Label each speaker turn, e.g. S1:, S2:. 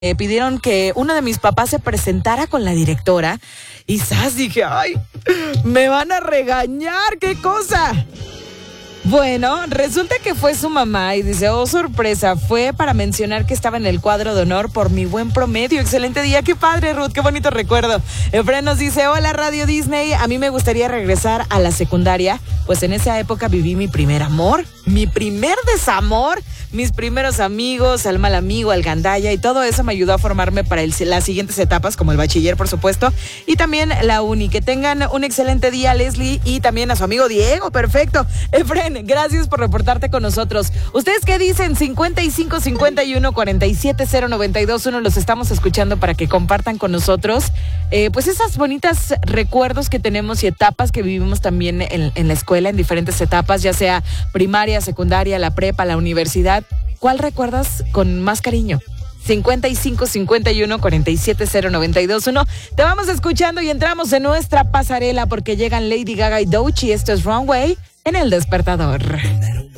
S1: pidieron que uno de mis papás se presentara con la directora y ¡zas! Dije, ¡ay! Me van a regañar, ¿qué cosa? Bueno, resulta que fue su mamá y dice, oh, sorpresa, fue para mencionar que estaba en el cuadro de honor por mi buen promedio. Excelente día, qué padre, Ruth, qué bonito recuerdo. Efraín nos dice, hola, Radio Disney, a mí me gustaría regresar a la secundaria, pues en esa época viví mi primer amor, mi primer desamor, mis primeros amigos, al mal amigo, al gandalla, y todo eso me ayudó a formarme para las siguientes etapas, como el bachiller, por supuesto, y también la uni. Que tengan un excelente día, Leslie, y también a su amigo Diego, perfecto. Efraín, gracias por reportarte con nosotros. ¿Ustedes qué dicen? 5551-470921, los estamos escuchando para que compartan con nosotros, pues esas bonitas recuerdos que tenemos y etapas que vivimos también en la escuela, en diferentes etapas, ya sea primaria, secundaria, la prepa, la universidad. ¿Cuál recuerdas con más cariño? 5551-470921. Te vamos escuchando y entramos en nuestra pasarela porque llegan Lady Gaga y Doechii. Esto es Runway en El Despertador.